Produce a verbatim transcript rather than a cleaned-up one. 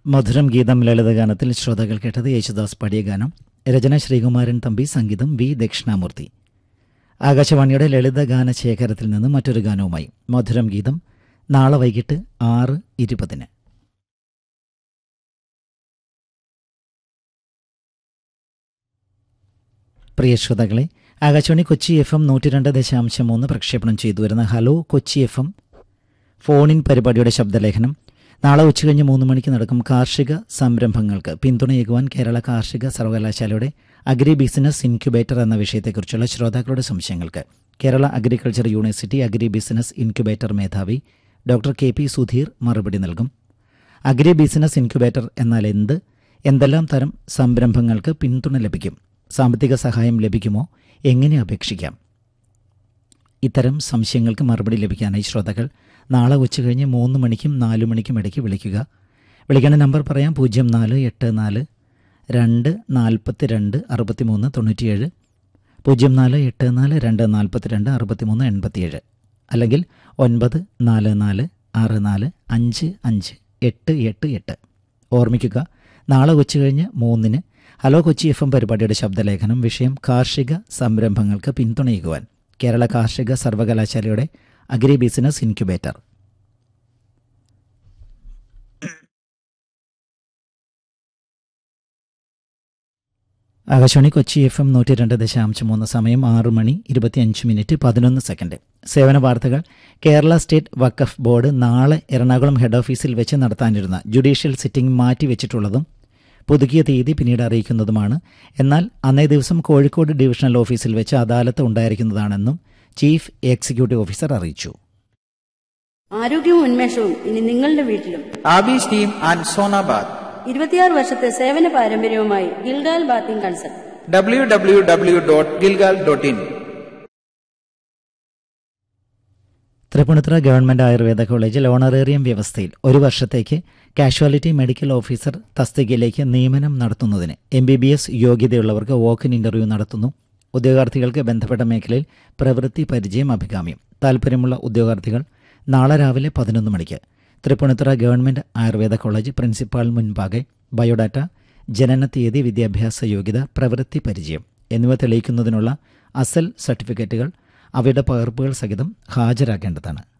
മധുരം ഗീതം ലളിതഗാനത്തിൽ ശ്രോതാക്കൾ കേട്ടത് യേശുദാസ് പാടിയ ഗാനം. രചന ശ്രീകുമാരൻ തമ്പി, സംഗീതം വി ദക്ഷിണാമൂർത്തി. ആകാശവാണിയുടെ ലളിതഗാന ശേഖരത്തിൽ നിന്ന് മറ്റൊരു ഗാനവുമായി മധുരം ഗീതം നാളെ വൈകിട്ട് ആറ് ഇരുപതിന്. പ്രിയ ശ്രോതാക്കളെ, ആകാശവാണി കൊച്ചി എഫ് എം നൂറ്റി രണ്ട് ദശാംശം മൂന്ന് പ്രക്ഷേപണം ചെയ്തു വരുന്ന ഹലോ കൊച്ചി എഫ് എം ഫോണിൻ പരിപാടിയുടെ ശബ്ദലേഖനം നാളെ ഉച്ചകഴിഞ്ഞ് മൂന്ന് മണിക്ക് നടക്കും. കാർഷിക സംരംഭങ്ങൾക്ക് പിന്തുണയേകുവാൻ കേരള കാർഷിക സർവകലാശാലയുടെ അഗ്രി ബിസിനസ് ഇൻക്യുബേറ്റർ എന്ന വിഷയത്തെക്കുറിച്ചുള്ള ശ്രോതാക്കളുടെ സംശയങ്ങൾക്ക് Kerala agriculture university agri business incubator മേധാവി ഡോക്ടർ കെ പി സുധീർ മറുപടി നൽകും. അഗ്രി ബിസിനസ് ഇൻക്യുബേറ്റർ എന്നാൽ എന്ത്? എന്തെല്ലാം തരം സംരംഭങ്ങൾക്ക് പിന്തുണ ലഭിക്കും? സാമ്പത്തിക സഹായം ലഭിക്കുമോ? എങ്ങനെ അപേക്ഷിക്കാം? ഇത്തരം സംശയങ്ങൾക്ക് മറുപടി ലഭിക്കാനായി ശ്രോതാക്കൾ നാളെ ഉച്ചകഴിഞ്ഞ് മൂന്ന് മണിക്കും നാലു മണിക്കും ഇടയ്ക്ക് വിളിക്കുക. വിളിക്കേണ്ട നമ്പർ പറയാം: പൂജ്യം നാല് എട്ട് നാല് രണ്ട് നാൽപ്പത്തി രണ്ട് അറുപത്തി മൂന്ന് തൊണ്ണൂറ്റിയേഴ്, പൂജ്യം നാല് എട്ട് നാല് രണ്ട് നാൽപ്പത്തി രണ്ട് അറുപത്തി മൂന്ന് എൺപത്തിയേഴ്, അല്ലെങ്കിൽ ഒൻപത് നാല് നാല് ആറ് നാല് അഞ്ച് അഞ്ച് എട്ട് എട്ട് എട്ട്. ഓർമ്മിക്കുക, നാളെ ഉച്ചകഴിഞ്ഞ് മൂന്നിന് ഹലോ കൊച്ചി എഫ് എം പരിപാടിയുടെ ശബ്ദലേഖനം. വിഷയം കാർഷിക സംരംഭങ്ങൾക്ക് പിന്തുണയേകുവാൻ കേരള കാർഷിക സർവകലാശാലയുടെ agri business incubator. Akashvani Kochi F M നൂറ്റി രണ്ട് ദശാംശം മൂന്ന്, സമയം ആറ് മണി ഇരുപത്തിയഞ്ച് മിനിറ്റ് പതിനൊന്ന് സെക്കൻഡ്. സേവന വാർത്തകൾ. കേരള സ്റ്റേറ്റ് വഖഫ് ബോർഡ് നാളെ എറണാകുളം ഹെഡ് ഓഫീസിൽ വെച്ച് നടത്താനിരുന്ന ജുഡീഷ്യൽ സിറ്റിംഗ് മാറ്റിവെച്ചിട്ടുള്ളതും പുതുക്കിയ തീയതി പിന്നീട് അറിയിക്കുന്നതുമാണ്. എന്നാൽ അന്നേ ദിവസം കോഴിക്കോട് ഡിവിഷണൽ ഓഫീസിൽ വെച്ച് അദാലത്ത് ഉണ്ടായിരിക്കുന്നതാണെന്നും ചീഫ് എക്സിക്യൂട്ടീവ് ഓഫീസർ അറിയിച്ചു. ആരോഗ്യവും ഉന്മേഷവും ഇനി നിങ്ങളുടെ വീട്ടിലും. ആബീസ് ടീം ആൻഡ് സോനാബാദ് ഇരുപത്തിയാറ് വർഷത്തെ സേവന പാരമ്പര്യവുമായി Gilgal bathing consult. W W W dot Gilgal dot in. Tripunithura government Ayurveda കോളേജിൽ ഓണറേറിയം വ്യവസ്ഥയിൽ ഒരു വർഷത്തേക്ക് കാഷ്വാലിറ്റി മെഡിക്കൽ ഓഫീസർ തസ്തികയിലേക്ക് നിയമനം നടത്തുന്നതിന് M B B S യോഗ്യതയുള്ളവർക്ക് walk-in interview നടത്തുന്നു. ഉദ്യോഗാർത്ഥികൾക്ക് ബന്ധപ്പെട്ട മേഖലയിൽ പ്രവൃത്തി പരിചയം അഭികാമ്യം. താൽപ്പര്യമുള്ള ഉദ്യോഗാർത്ഥികൾ നാളെ രാവിലെ പതിനൊന്ന് മണിക്ക് Tripunithura government Ayurveda college principal മുൻപാകെ ബയോഡാറ്റ, ജനന തീയതി, വിദ്യാഭ്യാസ യോഗ്യത, പ്രവൃത്തി പരിചയം എന്നിവ തെളിയിക്കുന്നതിനുള്ള അസൽ സർട്ടിഫിക്കറ്റുകൾ അവയുടെ പകർപ്പുകൾ സഹിതം ഹാജരാക്കേണ്ടതാണ്.